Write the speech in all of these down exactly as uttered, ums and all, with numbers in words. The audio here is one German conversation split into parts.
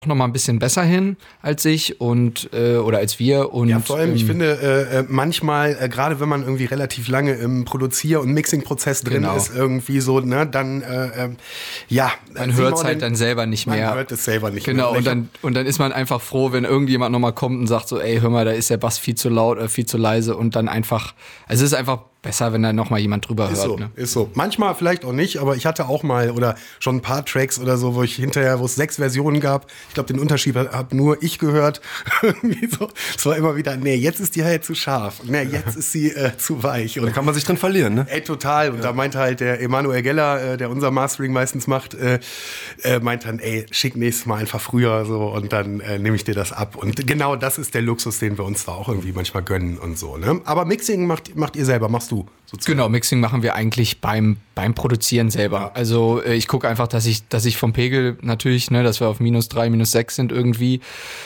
noch mal ein bisschen besser hin als ich und äh, oder als wir. Und, ja, vor allem, ähm, ich finde, äh, manchmal, äh, gerade wenn man irgendwie relativ lange im Produzier- und Mixing-Prozess drin Genau. ist, irgendwie so, ne, dann, äh, äh, ja. man hört es halt den, dann selber nicht mehr. Man hört es selber nicht genau, mehr. und dann, und dann ist man einfach froh, wenn irgendjemand nochmal kommt und sagt so, ey, hör mal, da ist der Bass viel zu laut, äh, viel zu leise und dann einfach, also es ist einfach besser, wenn da nochmal jemand drüber ist hört. So, ne? Ist so. Manchmal vielleicht auch nicht, aber ich hatte auch mal oder schon ein paar Tracks oder so, wo ich hinterher, wo es sechs Versionen gab. Ich glaube, den Unterschied habe nur ich gehört. Irgendwie so. Es war immer wieder, nee, jetzt ist die halt zu scharf. Nee, jetzt ist sie äh, zu weich. Und da kann man sich drin verlieren, ne? Ey, total. Und ja. da meinte halt der Emanuel Geller, äh, der unser Mastering meistens macht, äh, äh, meint dann, ey, schick nächstes Mal einfach früher so und dann äh, nehme ich dir das ab. Und genau das ist der Luxus, den wir uns da auch irgendwie manchmal gönnen und so. Ne? Aber Mixing macht, macht ihr selber, machst du sozusagen. Genau, Mixing machen wir eigentlich beim, beim Produzieren selber. Ja. Also äh, ich gucke einfach, dass ich, dass ich vom Pegel natürlich, ne, dass wir auf minus drei, minus sechs sind irgendwie.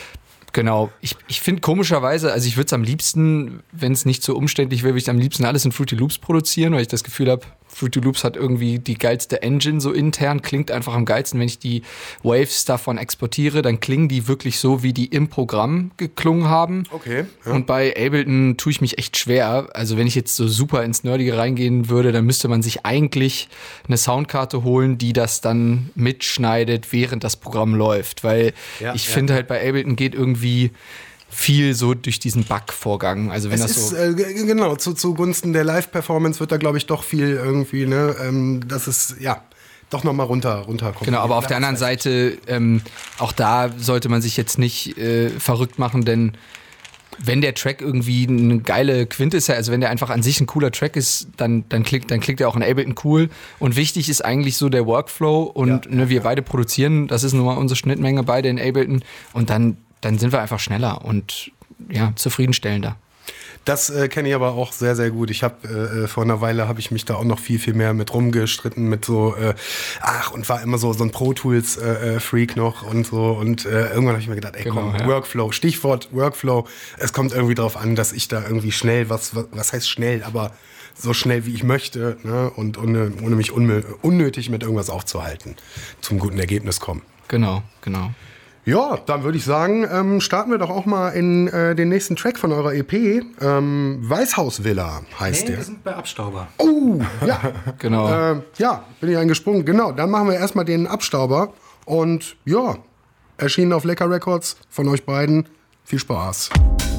Genau. Ich, ich finde komischerweise, also ich würde es am liebsten, wenn es nicht so umständlich wäre, würde ich am liebsten alles in Fruity Loops produzieren, weil ich das Gefühl habe, Fruity Loops hat irgendwie die geilste Engine so intern, klingt einfach am geilsten. Wenn ich die Waves davon exportiere, dann klingen die wirklich so, wie die im Programm geklungen haben. Okay. Ja. Und bei Ableton tue ich mich echt schwer. Also wenn ich jetzt so super ins Nerdige reingehen würde, dann müsste man sich eigentlich eine Soundkarte holen, die das dann mitschneidet, während das Programm läuft. Weil ja, ich ja. finde halt bei Ableton geht irgendwie viel so durch diesen Bug-Vorgang. Also wenn es das ist, so äh, genau, zu, zugunsten der Live-Performance wird da, glaube ich, doch viel irgendwie, ne, ähm, das ist, ja, doch nochmal runter, runterkommen. Genau, aber auf der anderen Seite, ähm, auch da sollte man sich jetzt nicht äh, verrückt machen, denn wenn der Track irgendwie eine geile Quinte ist, also wenn der einfach an sich ein cooler Track ist, dann, dann klickt, dann klickt er auch in Ableton cool. Und wichtig ist eigentlich so der Workflow und ja, ne, wir ja. beide produzieren, das ist nun mal unsere Schnittmenge, beide in Ableton und dann dann sind wir einfach schneller und ja, zufriedenstellender. Das äh, kenne ich aber auch sehr, sehr gut. Ich habe äh, vor einer Weile habe ich mich da auch noch viel, viel mehr mit rumgestritten, mit so, äh, ach, und war immer so, so ein Pro Tools äh, Freak noch und so. Und äh, irgendwann habe ich mir gedacht, ey, genau, komm, ja. Workflow, Stichwort Workflow. Es kommt irgendwie darauf an, dass ich da irgendwie schnell, was, was, was heißt schnell, aber so schnell wie ich möchte, ne? Und ohne, ohne mich unnötig mit irgendwas aufzuhalten, zum guten Ergebnis kommen. Genau, genau. Ja, dann würde ich sagen, ähm, starten wir doch auch mal in äh, den nächsten Track von eurer E P. Ähm, Weißhausvilla heißt hey, der. Wir sind bei Abstauber. Oh, ja. Genau. Äh, ja, bin ich eingesprungen. Genau, dann machen wir erstmal den Abstauber. Und ja, erschienen auf Lecker Records von euch beiden. Viel Spaß.